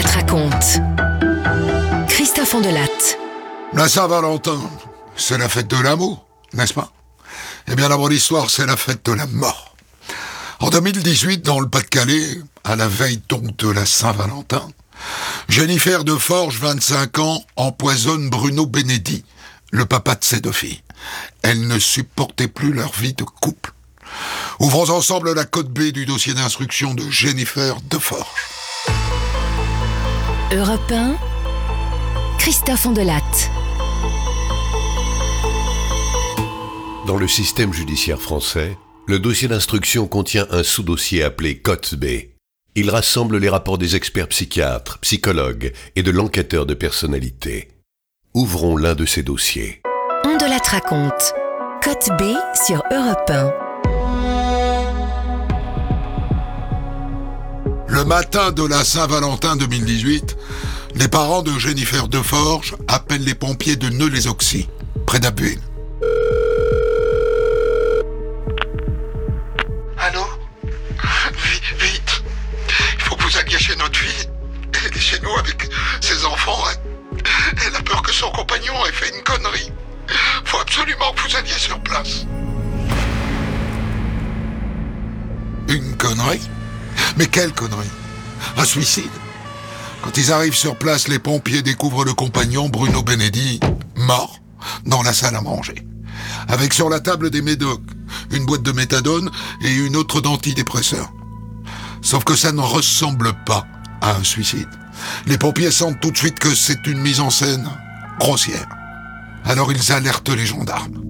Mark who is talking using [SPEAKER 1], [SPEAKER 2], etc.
[SPEAKER 1] Delatte raconte. Christophe Ondelatte.
[SPEAKER 2] La Saint-Valentin, c'est la fête de l'amour, n'est-ce pas? Eh bien, la bonne histoire, c'est la fête de la mort. En 2018, dans le Pas-de-Calais, à la veille donc de la Saint-Valentin, Jennifer Deforge, 25 ans, empoisonne Bruno Benedi, le papa de ses deux filles. Elles ne supportaient plus leur vie de couple. Ouvrons ensemble la cote B du dossier d'instruction de Jennifer Deforge.
[SPEAKER 1] Europe 1, Christophe Ondelatte.
[SPEAKER 3] Dans le système judiciaire français, le dossier d'instruction contient un sous-dossier appelé cote B. Il rassemble les rapports des experts psychiatres, psychologues et de l'enquêteur de personnalité. Ouvrons l'un de ces dossiers.
[SPEAKER 1] Ondelatte raconte. Cote B sur Europe 1.
[SPEAKER 2] Le matin de la Saint-Valentin 2018, les parents de Jennifer Deforge appellent les pompiers de Neu-les-Auxy, près d'Abbeville. Allô? Vite. Il faut que vous alliez chez notre fille. Elle est chez nous avec ses enfants. Elle a peur que son compagnon ait fait une connerie. Faut absolument que vous alliez sur place. Une connerie? Mais quelle connerie? Un suicide? Quand ils arrivent sur place, les pompiers découvrent le compagnon, Bruno Benedi, mort, dans la salle à manger. Avec sur la table des médocs, une boîte de méthadone et une autre d'antidépresseurs. Sauf que ça ne ressemble pas à un suicide. Les pompiers sentent tout de suite que c'est une mise en scène grossière. Alors ils alertent les gendarmes.